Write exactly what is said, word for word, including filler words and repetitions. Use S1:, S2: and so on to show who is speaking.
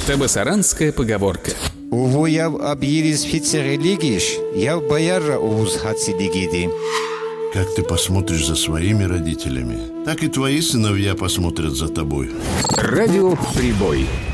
S1: Табасаранская поговорка.
S2: Увояв объявис фицерелигиш, я бояра уз хацилигиди.
S3: Как ты посмотришь за своими родителями, так и твои сыновья посмотрят за тобой.
S1: Радио «Прибой».